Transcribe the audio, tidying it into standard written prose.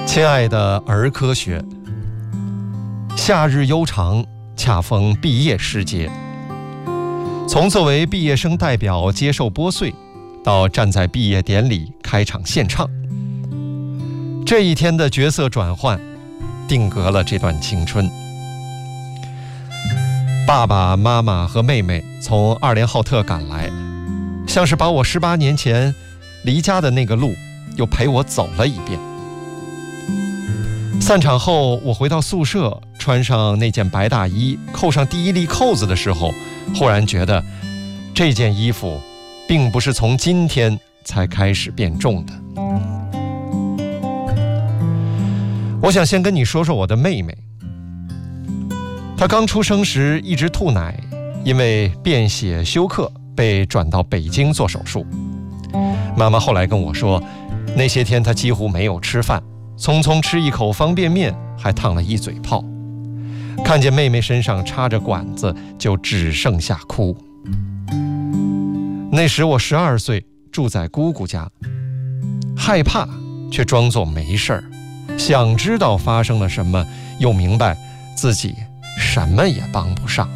亲爱的儿科学，夏日悠长，恰逢毕业时节。从作为毕业生代表接受拨穗，到站在毕业典礼开场献唱，这一天的角色转换，定格了这段青春。爸爸妈妈和妹妹从2连浩特赶来，像是把我18年前离家的那个路又陪我走了一遍。散场后，我回到宿舍，穿上那件白大衣，扣上第一粒扣子的时候，忽然觉得这件衣服并不是从今天才开始变重的。我想先跟你说说我的妹妹。她刚出生时一直吐奶，因为便血休克被转到北京做手术。妈妈后来跟我说，那些天她几乎没有吃饭，匆匆吃一口方便面，还烫了一嘴泡。看见妹妹身上插着管子，就只剩下哭。那时我12岁，住在姑姑家，害怕却装作没事儿，想知道发生了什么，又明白自己什么也帮不上。